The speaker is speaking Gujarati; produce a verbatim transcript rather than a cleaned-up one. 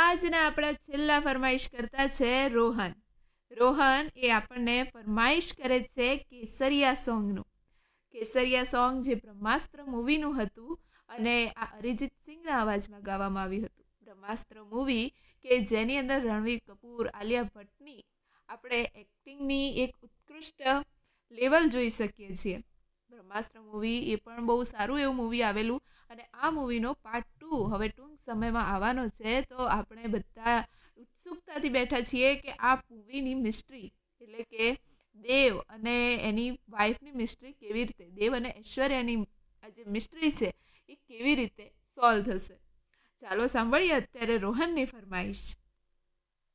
આજના આપણા છેલ્લા ફરમાઈશ કરતા છે રોહન. રોહન એ આપણને ફરમાઈશ કરે છે કેસરિયા સોંગનું. કેસરિયા સોંગ જે બ્રહ્માસ્ત્ર મૂવીનું હતું અને આ અરિજીત સિંહના અવાજમાં ગાવામાં આવ્યું હતું. બ્રહ્માસ્ત્ર મૂવી કે જેની અંદર રણવીર કપૂર, આલિયા ભટ્ટની આપણે એક્ટિંગની એક ઉત્કૃષ્ટ લેવલ જોઈ શકીએ છીએ. બ્રહ્માસ્ત્ર મૂવી એ પણ બહુ સારું એવું મૂવી આવેલું અને આ મૂવીનો પાર્ટ ટુ હવે ટૂંક સમયમાં આવવાનો છે. તો આપણે બધા ઉત્સુકતાથી બેઠા છીએ કે આ મૂવીની મિસ્ટ્રી એટલે કે દેવ અને એની વાઈફની મિસ્ટ્રી કેવી રીતે, દેવ અને ઐશ્વર્યાની આ જે મિસ્ટ્રી છે એ કેવી રીતે સોલ્વ થશે. ચાલો સાંભળીએ અત્યારે રોહનની ફરમાઈશ.